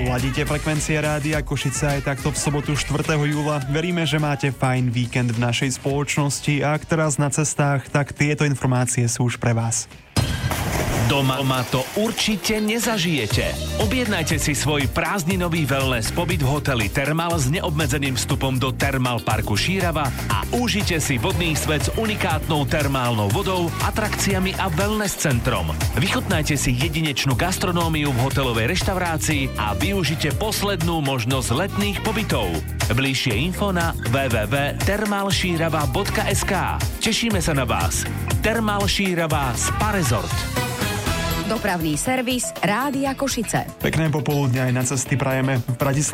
Ladíte frekvencie Rádia Košice aj takto v sobotu 4. júla. Veríme, že máte fajn víkend v našej spoločnosti a ak teraz na cestách, tak tieto informácie sú už pre vás. Doma to určite nezažijete. Objednajte si svoj prázdninový wellness pobyt v hoteli Thermal s neobmedzeným vstupom do Thermal parku Šírava a užite si vodný svet s unikátnou termálnou vodou, atrakciami a wellness centrom. Vychutnajte si jedinečnú gastronómiu v hotelovej reštaurácii a využite poslednú možnosť letných pobytov. Bližšie info na www.thermalšírava.sk. Tešíme sa na vás. Thermal Šírava Spa Resort. Dopravný servis Rádia Košice. Pekné popoludne aj na cesty prajeme v Bratislave.